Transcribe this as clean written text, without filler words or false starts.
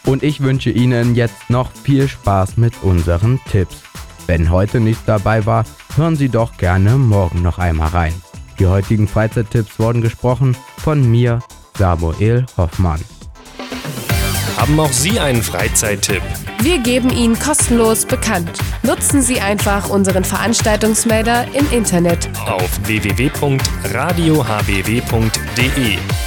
Und ich wünsche Ihnen jetzt noch viel Spaß mit unseren Tipps. Wenn heute nichts dabei war, hören Sie doch gerne morgen noch einmal rein. Die heutigen Freizeittipps wurden gesprochen von mir, Samuel Hoffmann. Haben auch Sie einen Freizeittipp? Wir geben ihn kostenlos bekannt. Nutzen Sie einfach unseren Veranstaltungsmelder im Internet Auf www.radiohbw.de.